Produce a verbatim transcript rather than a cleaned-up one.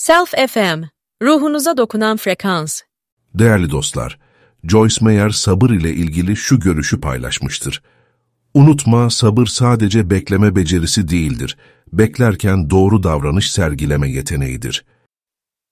Self F M, ruhunuza dokunan frekans. Değerli dostlar, Joyce Meyer sabır ile ilgili şu görüşü paylaşmıştır. Unutma, sabır sadece bekleme becerisi değildir. Beklerken doğru davranış sergileme yeteneğidir.